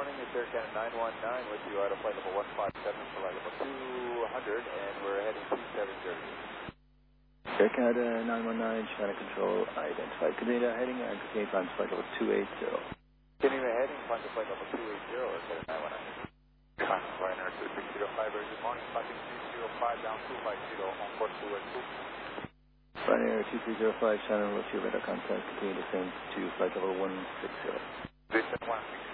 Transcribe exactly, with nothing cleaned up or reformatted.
morning. It's Air Canada nine one nine with you out of flight level one five seven, flight level two hundred, and we're heading two seven zero. Air Canada nine one nine, China Control, identified. Continue heading and continue climb to flight level two eight zero. Continue heading, climb to flight level two eight zero, Air Canada nine one nine. Climb to flight number two six zero five, very good morning. Climb three zero five, down two five zero, on course two eight two. Ryanair two three zero five, China level two radar contact, continue descent to flight level one six zero. Descent one six zero.